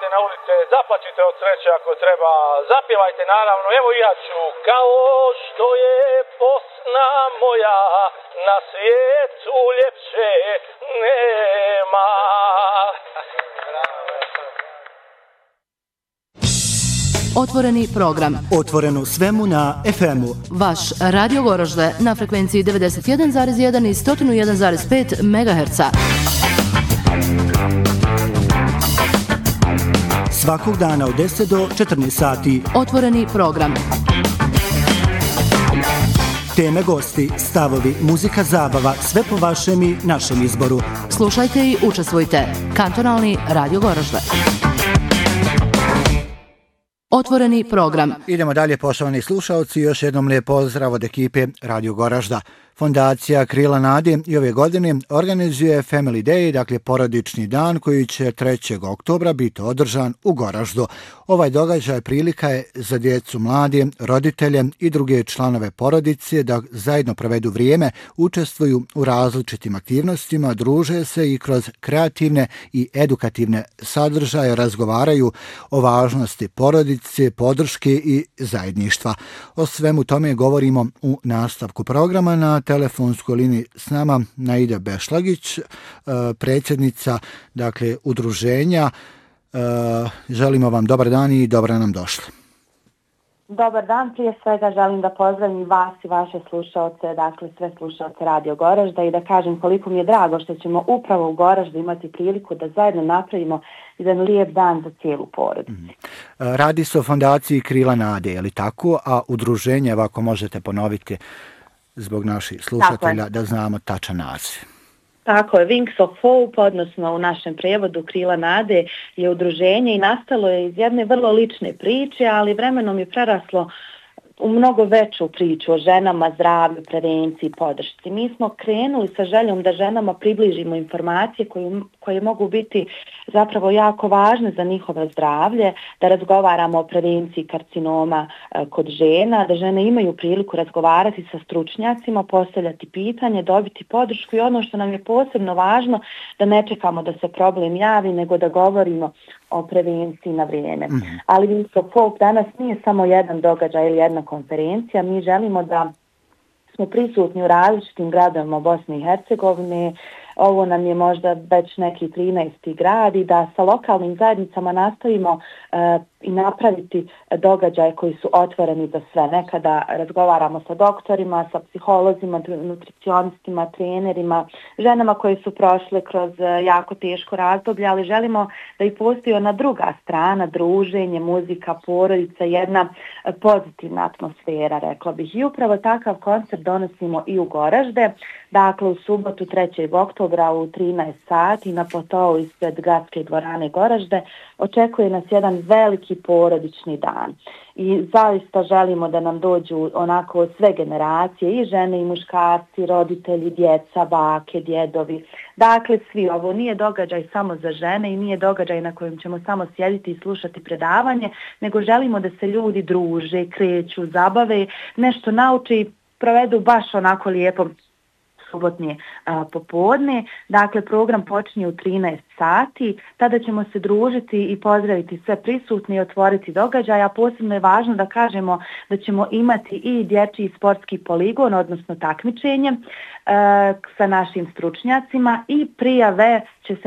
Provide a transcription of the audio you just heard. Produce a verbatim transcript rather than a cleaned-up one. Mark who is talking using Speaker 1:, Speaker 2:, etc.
Speaker 1: na ulice, zaplačite od sreće ako treba, zapjevajte naravno, evo i ja ću, kao što je Bosna moja, na svijetu ljepše nema.
Speaker 2: Otvoreni program.
Speaker 3: Otvoreno svemu na ef emu.
Speaker 2: Vaš Radio Goražde na frekvenciji devedeset jedan zarez jedan i sto jedan zarez pet megaherca.
Speaker 3: Svakog dana od deset do četrnaest sati.
Speaker 2: Otvoreni program.
Speaker 3: Teme, gosti, stavovi, muzika, zabava, sve po vašem i našem izboru.
Speaker 2: Slušajte i učestvujte. Kantonalni Radio Goražde. Otvoreni program.
Speaker 3: Idemo dalje, poštovani slušalci, još jednom lijep pozdrav od ekipe Radio Goražda. Fondacija Krila nade i ove godine organizuje Family Day, dakle porodični dan koji će trećeg oktobra biti održan u Goraždu. Ovaj događaj prilika je za djecu, mlade, roditelje i druge članove porodice da zajedno provedu vrijeme, učestvuju u različitim aktivnostima, druže se i kroz kreativne i edukativne sadržaje razgovaraju o važnosti porodice, podrške i zajedništva. O svemu tome govorimo u nastavku programa. Na telefonskoj liniji s nama Naida Bešlagić, predsjednica dakle udruženja. Želimo vam dobar dan i dobro nam došli.
Speaker 4: Dobar dan, prije svega želim da pozdravim vas i vaše slušaoce, dakle sve slušaoce Radio Goražda i da kažem koliko mi je drago što ćemo upravo u Goraždu imati priliku da zajedno napravimo jedan lijep dan za cijelu porodicu.
Speaker 3: Mm. Radi se o fondaciji Krila nade, je li tako? A udruženje, ako možete ponoviti zbog naših slušatelja, da znamo tačan naziv.
Speaker 4: Tako je, Wings of Hope, odnosno u našem prijevodu Krila nade, je udruženje i nastalo je iz jedne vrlo lične priče, ali vremenom je preraslo u mnogo veću priču o ženama, zdravlju, prevenciji, podršci. Mi smo krenuli sa željom da ženama približimo informacije koje, koje mogu biti zapravo jako važne za njihovo zdravlje, da razgovaramo o prevenciji karcinoma kod žena, da žene imaju priliku razgovarati sa stručnjacima, postavljati pitanje, dobiti podršku i ono što nam je posebno važno, da ne čekamo da se problem javi, nego da govorimo o prevenciji na vrijeme. Mm-hmm. Ali Wings of Hope danas nije samo jedan događaj ili jedna konferencija, mi želimo da smo prisutni u različitim gradovima Bosne i Hercegovine. Ovo nam je možda već neki trinaesti grad i da sa lokalnim zajednicama nastavimo uh, i napraviti događaje koji su otvoreni za sve. Nekada razgovaramo sa doktorima, sa psiholozima, nutricionistima, trenerima, ženama koje su prošle kroz jako teško razdoblje, ali želimo da i postoji ona druga strana, druženje, muzika, porodica, jedna pozitivna atmosfera, rekla bih. I upravo takav koncert donosimo i u Goražde, dakle u subotu trećeg oktobra u trinaest sati na platou ispred Gradske dvorane Goražde očekuje nas jedan veliki porodični dan. I zaista želimo da nam dođu onako sve generacije, i žene i muškarci, roditelji, djeca, bake, djedovi. Dakle, svi, ovo nije događaj samo za žene i nije događaj na kojem ćemo samo sjediti i slušati predavanje, nego želimo da se ljudi druže, kreću, zabave, nešto nauče i provedu baš onako lijepo subotnije a, popodne. Dakle, program počinje u trinaest sati, tada ćemo se družiti i pozdraviti sve prisutne i otvoriti događaj, a posebno je važno da kažemo da ćemo imati i dječji sportski poligon, odnosno takmičenje a, sa našim stručnjacima i prijave će se